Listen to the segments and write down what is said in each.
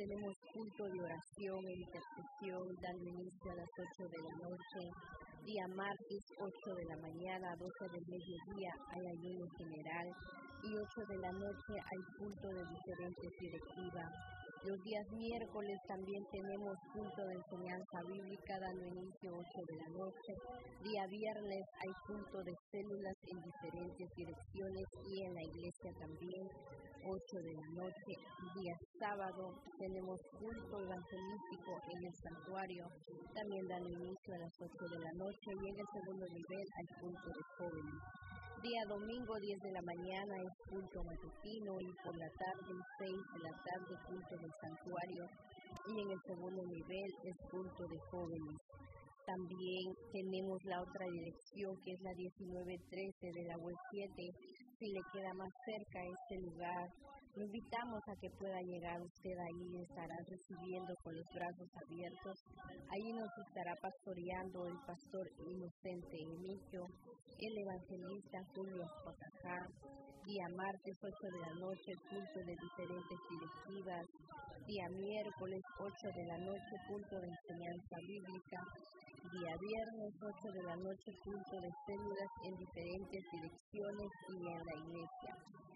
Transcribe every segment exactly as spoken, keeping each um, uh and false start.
tenemos culto de oración e intercesión, dando inicio a las ocho de la noche. Día martes, ocho de la mañana, doce del mediodía, hay ayuno general. Y ocho de la noche hay culto de diferentes directivas. Los días miércoles también tenemos culto de enseñanza bíblica, dando inicio ocho de la noche. Día viernes hay culto de células en diferentes direcciones y en la iglesia también, ocho de la noche. Día sábado tenemos culto evangelístico en el santuario, también dando inicio a las ocho de la noche. Y en el segundo nivel hay culto de jóvenes. Día domingo, diez de la mañana, es culto matutino, y por la tarde, seis de la tarde, culto del santuario. Y en el segundo nivel es culto de jóvenes. También tenemos la otra dirección, que es la diecinueve trece de la U E siete. Si le queda más cerca este lugar, lo invitamos a que pueda llegar usted ahí, estará recibiendo con los brazos abiertos. Ahí nos estará pastoreando el pastor Inocente Emilio, el evangelista Julio Pacajá. Día martes, ocho de la noche, culto de diferentes directivas. Día miércoles, ocho de la noche, culto de enseñanza bíblica. Día viernes, ocho de la noche, culto de células en diferentes direcciones y en la iglesia.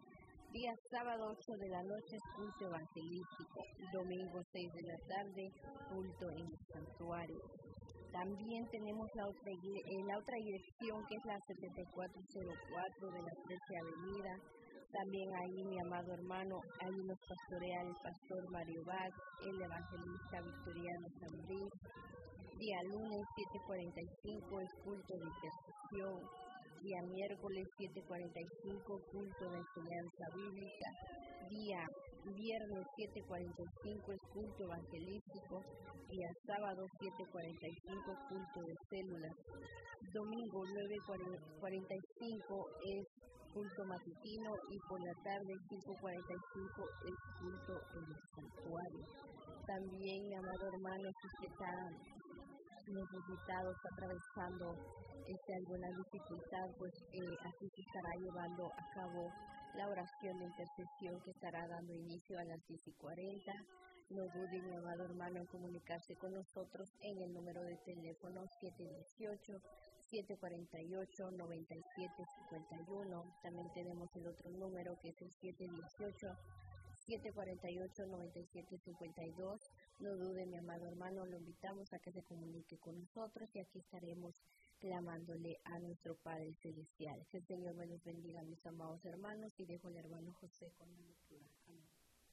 Día sábado, ocho de la noche, culto evangelístico. Domingo, seis de la tarde, culto en el santuario. También tenemos la otra, eh, la otra dirección, que es la setenta y cuatro cero cuatro de la trece Avenida. También ahí, mi amado hermano, ahí nos pastorea el pastor Mario Bach, el evangelista Victoriano Zambrí. Día lunes, siete cuarenta y cinco, es culto de intercesión. Día miércoles, siete cuarenta y cinco, culto de enseñanza bíblica. Día viernes, siete cuarenta y cinco, es culto evangelístico. Día sábado, siete cuarenta y cinco, culto de células. Domingo, nueve cuarenta y cinco, es culto matutino. Y por la tarde, cinco cuarenta y cinco, es culto en el santuario. También, mi amado hermano, si usted está necesitado, está atravesando este, alguna dificultad, pues eh, así se estará llevando a cabo la oración de intercesión, que estará dando inicio a las diez y cuarenta. No dude, mi amado hermano, en comunicarse con nosotros en el número de teléfono siete uno ocho, siete cuatro ocho, nueve siete cinco uno. También tenemos el otro número, que es el siete uno ocho, siete cuatro ocho, nueve siete cinco dos. No dude, mi amado hermano, lo invitamos a que se comunique con nosotros y aquí estaremos clamándole a nuestro Padre Celestial. Que el Señor me los bendiga, mis amados hermanos, y dejo al hermano José con la lectura. Amén.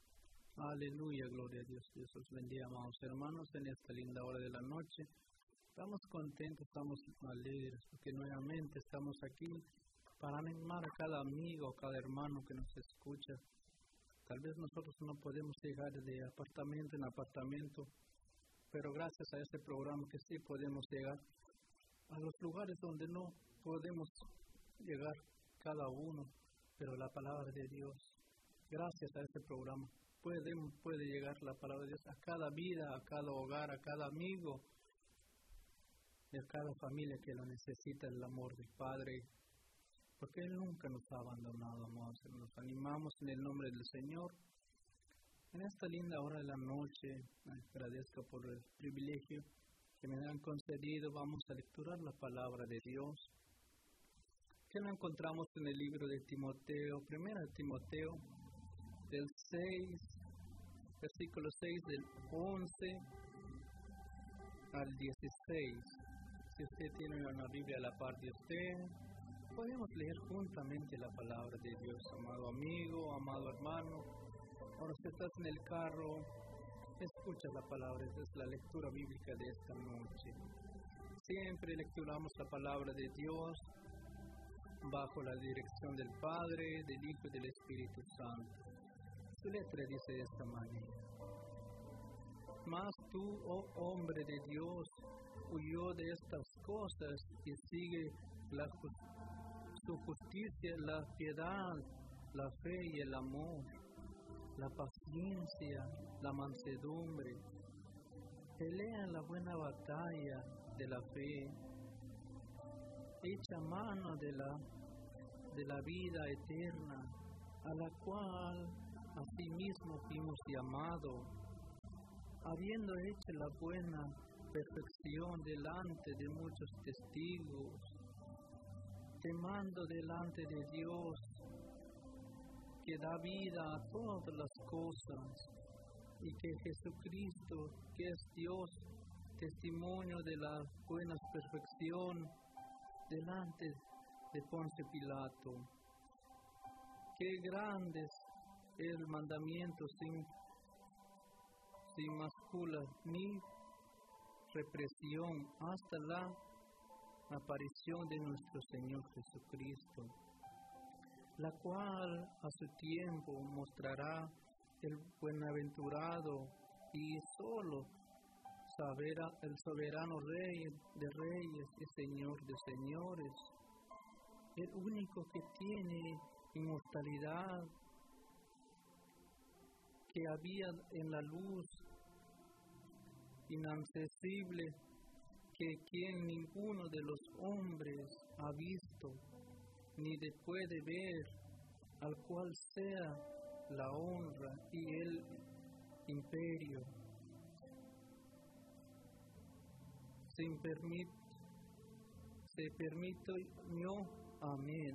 Aleluya, gloria a Dios. Dios los bendiga, amados hermanos, en esta linda hora de la noche. Estamos contentos, estamos alegres, porque nuevamente estamos aquí para animar a cada amigo, a cada hermano que nos escucha. Tal vez nosotros no podemos llegar de apartamento en apartamento, pero gracias a este programa que sí podemos llegar a los lugares donde no podemos llegar cada uno, pero la palabra de Dios, gracias a este programa, puede, puede llegar la palabra de Dios a cada vida, a cada hogar, a cada amigo, y a cada familia que lo necesita, el amor del Padre, porque Él nunca nos ha abandonado, amados. Nos animamos en el nombre del Señor. En esta linda hora de la noche, agradezco por el privilegio que me han concedido. Vamos a lecturar la palabra de Dios, que la encontramos en el libro de Timoteo, primera de Timoteo, del seis, versículo seis, del once al dieciséis. Si usted tiene una Biblia a la par de usted, podemos leer juntamente la palabra de Dios, amado amigo, amado hermano. Ahora si estás en el carro, escucha la palabra, esa es la lectura bíblica de esta noche. Siempre lecturamos la palabra de Dios bajo la dirección del Padre, del Hijo y del Espíritu Santo. Su letra dice de esta manera: Mas tú, oh hombre de Dios, huyó de estas cosas y sigue la justicia, su justicia, la piedad, la fe y el amor, la paciencia, la mansedumbre. Pelea la buena batalla de la fe. Echa mano de la, de la vida eterna, a la cual asimismo fuimos llamados habiendo hecho la buena perfección delante de muchos testigos, temando delante de Dios, que da vida a todas las cosas, y que Jesucristo, que es Dios, testimonio de la buena perfección delante de Poncio Pilato. Qué grande es el mandamiento sin, sin mascula ni represión hasta la aparición de nuestro Señor Jesucristo, la cual a su tiempo mostrará el buenaventurado y solo sabera, el soberano Rey de reyes y Señor de señores, el único que tiene inmortalidad, que había en la luz inaccesible, que quien ninguno de los hombres ha visto, ni de puede ver, al cual sea la honra y el imperio, sin permit, se permitió. Amén.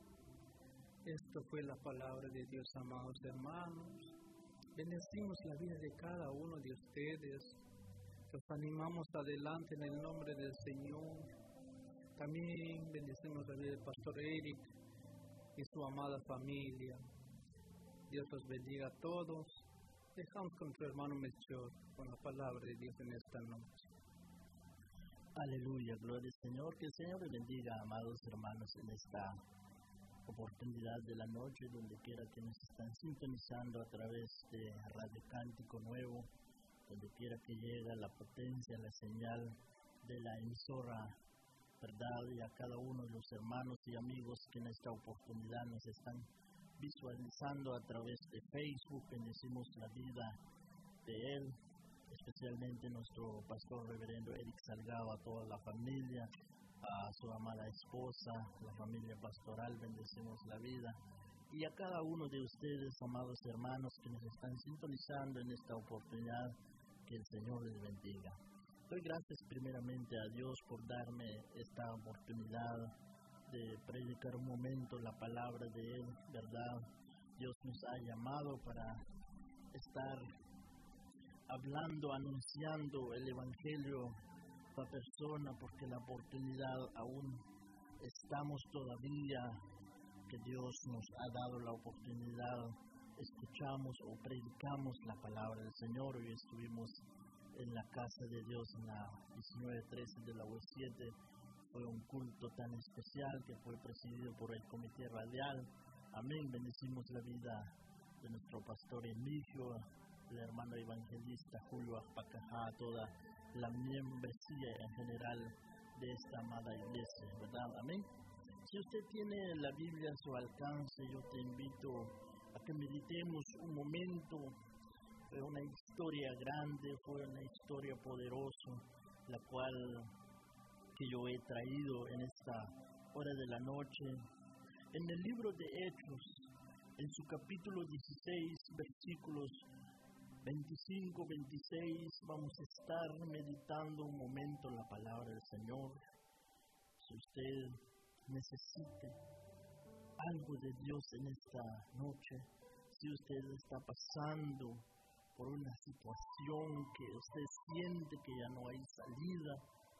Esto fue la palabra de Dios, amados hermanos. Bendecimos la vida de cada uno de ustedes. Los animamos adelante en el nombre del Señor. También bendecimos la vida del pastor Eric y su amada familia. Dios los bendiga a todos. Dejamos con nuestro hermano Melchor con la palabra de Dios en esta noche. Aleluya, gloria al Señor. Que el Señor les bendiga, amados hermanos, en esta oportunidad de la noche, donde quiera que nos están sintonizando a través de Radio Cántico Nuevo, donde quiera que llegue la potencia, la señal de la emisora, verdad, y a cada uno de los hermanos y amigos que en esta oportunidad nos están visualizando a través de Facebook. Bendecimos la vida de él, especialmente nuestro pastor reverendo Eric Salgado, a toda la familia, a su amada esposa, la familia pastoral. Bendecimos la vida, y a cada uno de ustedes, amados hermanos, que nos están sintonizando en esta oportunidad. Que el Señor les bendiga. Doy gracias primeramente a Dios por darme esta oportunidad de predicar un momento la palabra de Él, ¿verdad? Dios nos ha llamado para estar hablando, anunciando el Evangelio a la persona, porque la oportunidad aún estamos todavía, que Dios nos ha dado la oportunidad, escuchamos o predicamos la palabra del Señor. Hoy estuvimos en la casa de Dios en la diecinueve trece de la U siete. Fue un culto tan especial que fue presidido por el Comité Radial. Amén. Bendecimos la vida de nuestro pastor Emilio, el hermano evangelista Julio Apacajá, toda la membresía en general de esta amada iglesia, ¿verdad? Amén. Si usted tiene la Biblia a su alcance, yo te invito a que meditemos un momento. Fue una historia grande, fue una historia poderosa, la cual que yo he traído en esta hora de la noche. En el libro de Hechos, en su capítulo dieciséis, versículos veinticinco, veintiséis, vamos a estar meditando un momento la palabra del Señor. Si usted necesita algo de Dios en esta noche, si usted está pasando por una situación que usted siente que ya no hay salida,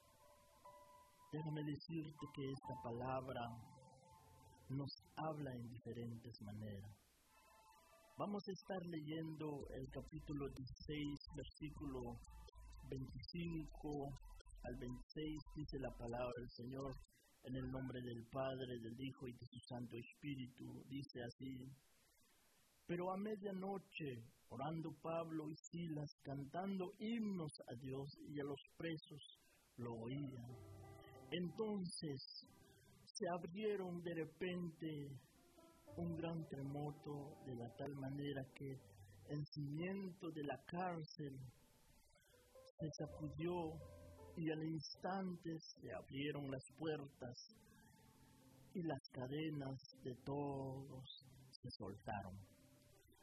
déjame decirte que esta palabra nos habla en diferentes maneras. Vamos a estar leyendo el capítulo dieciséis, versículo veinticinco al veintiséis, dice la palabra del Señor. En el nombre del Padre, del Hijo y de su Santo Espíritu, dice así: pero a medianoche, orando Pablo y Silas, cantando himnos a Dios y a los presos, lo oían. Entonces se abrieron de repente un gran terremoto, de la tal manera que el cimiento de la cárcel se sacudió, y al instante se abrieron las puertas y las cadenas de todos se soltaron.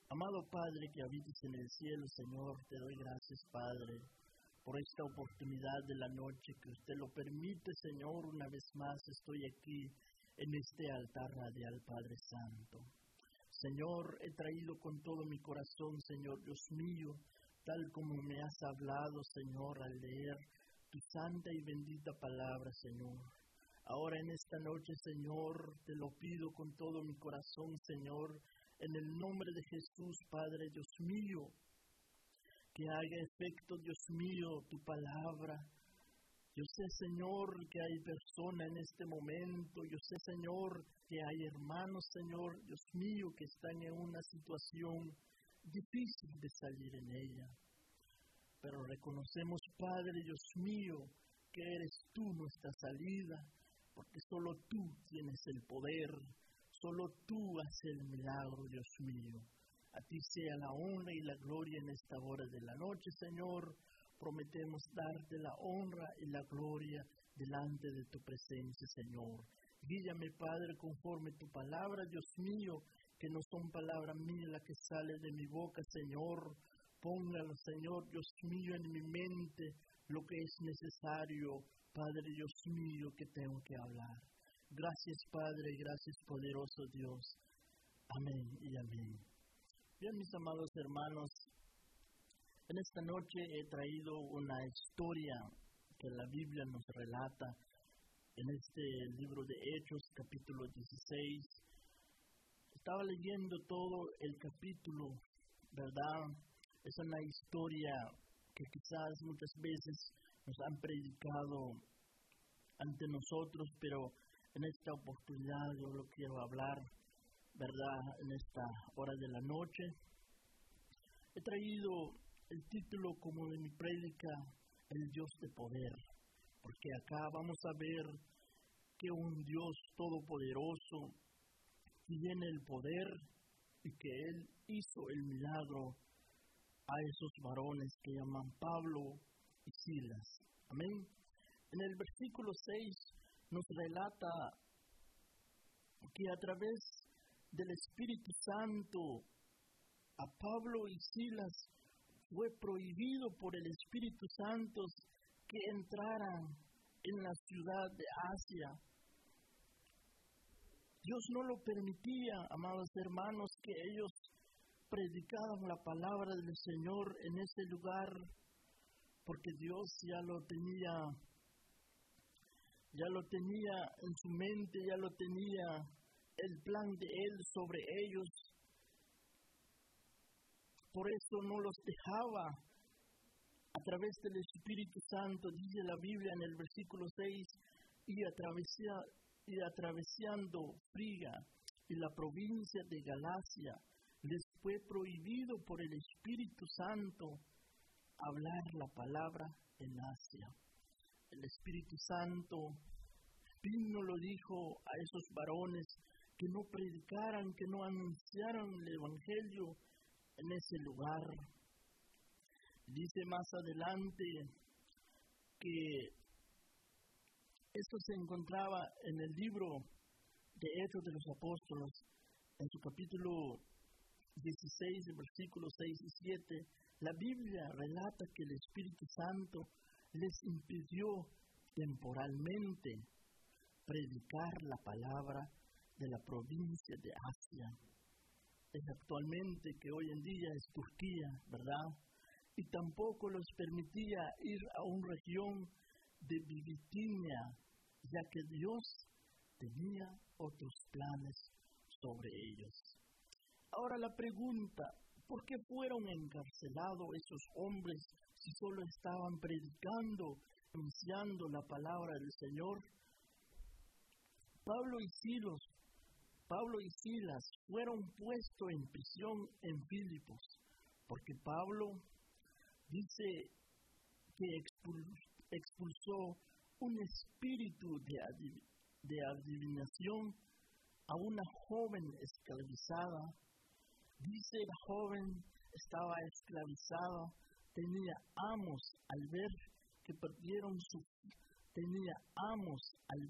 Amado Padre que habitas en el cielo, Señor, te doy gracias, Padre, por esta oportunidad de la noche que usted lo permite, Señor. Una vez más estoy aquí en este altar radial, Padre Santo. Señor, he traído con todo mi corazón, Señor Dios mío, tal como me has hablado, Señor, al leer tu santa y bendita palabra, Señor. Ahora en esta noche, Señor, te lo pido con todo mi corazón, Señor, en el nombre de Jesús, Padre Dios mío, que haga efecto, Dios mío, tu palabra. Yo sé, Señor, que hay personas en este momento. Yo sé, Señor, que hay hermanos, Señor, Dios mío, que están en una situación difícil de salir en ella. Pero reconocemos, Padre Dios mío, que eres tú nuestra salida, porque solo tú tienes el poder. Solo tú haces el milagro, Dios mío. A ti sea la honra y la gloria en esta hora de la noche, Señor. Prometemos darte la honra y la gloria delante de tu presencia, Señor. Guíame, Padre, conforme tu palabra, Dios mío, que no son palabras mías las que salen de mi boca, Señor. Póngalo, Señor, Dios mío, en mi mente lo que es necesario, Padre Dios mío, que tengo que hablar. Gracias, Padre, gracias, poderoso Dios. Amén y amén. Bien, mis amados hermanos, en esta noche he traído una historia que la Biblia nos relata en este libro de Hechos, capítulo dieciséis. Estaba leyendo todo el capítulo, ¿verdad? Es una historia que quizás muchas veces nos han predicado ante nosotros, pero en esta oportunidad yo lo quiero hablar, ¿verdad? En esta hora de la noche. He traído el título como de mi prédica, el Dios de poder, porque acá vamos a ver que un Dios todopoderoso tiene el poder y que Él hizo el milagro a esos varones que llaman Pablo y Silas. Amén. En el versículo seis nos relata que a través del Espíritu Santo a Pablo y Silas fue prohibido por el Espíritu Santo que entraran en la ciudad de Asia. Dios no lo permitía, amados hermanos, que ellos predicaran la palabra del Señor en ese lugar, porque Dios ya lo tenía, ya lo tenía en su mente, ya lo tenía el plan de Él sobre ellos. Por eso no los dejaba a través del Espíritu Santo, dice la Biblia en el versículo seis, y, atravesía, y atravesando Frigia y la provincia de Galacia, les fue prohibido por el Espíritu Santo hablar la palabra en Asia. El Espíritu Santo vino, lo dijo a esos varones, que no predicaran, que no anunciaran el Evangelio en ese lugar. Dice más adelante que esto se encontraba en el libro de Hechos de los Apóstoles, en su capítulo dieciséis, versículos seis y siete. La Biblia relata que el Espíritu Santo les impidió temporalmente predicar la palabra de la provincia de Asia. Es actualmente que hoy en día es Turquía, ¿verdad? Y tampoco los permitía ir a una región de Bitinia, ya que Dios tenía otros planes sobre ellos. Ahora la pregunta, ¿por qué fueron encarcelados esos hombres si solo estaban predicando, anunciando la palabra del Señor? Pablo y Silas, Pablo y Silas fueron puestos en prisión en Filipos, porque Pablo dice que expulsó un espíritu de, adiv- de adivinación a una joven esclavizada. Dice la joven estaba esclavizada, tenía amos al ver que perdieron su tenía amos al